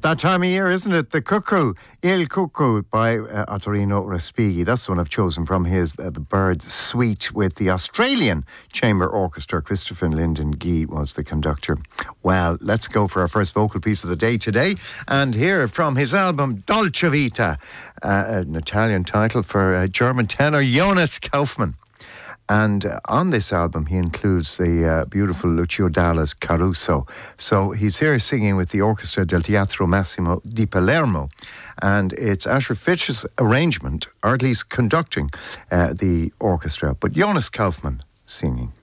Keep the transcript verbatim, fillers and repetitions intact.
That time of year, isn't it? The Cuckoo, Il Cuckoo by uh, Ottorino Respighi. That's the one I've chosen from his uh, The Birds Suite with the Australian Chamber Orchestra. Christopher Lyndon Gee was the conductor. Well, let's go for our first vocal piece of the day today and hear from his album Dolce Vita, uh, an Italian title for uh, German tenor Jonas Kaufmann. And uh, on this album, he includes the uh, beautiful Lucio Dalla's Caruso. So he's here singing with the Orchestra del Teatro Massimo di Palermo. And it's Asher Fitch's arrangement, or at least conducting uh, the orchestra. But Jonas Kaufmann singing.